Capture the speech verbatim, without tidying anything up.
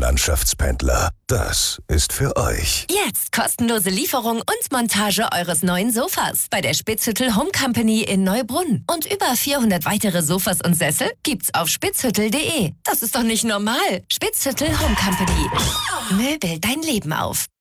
Landschaftspendler, das ist für euch. Jetzt kostenlose Lieferung und Montage eures neuen Sofas bei der Spitzhüttel Home Company in Neubrunn. Und über vierhundert weitere Sofas und Sessel gibt's auf spitzhüttel punkt de. Das ist doch nicht normal. Spitzhüttel Home Company. Möbel dein Leben auf.